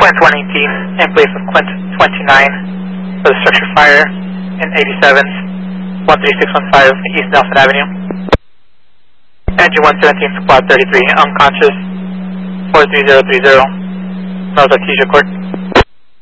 Quint 118 in place of Quint 29 for the structure fire in 87th, 13615 East Nelson Avenue. Engine 117 Squad 33 unconscious, 43030 North Artesia Court.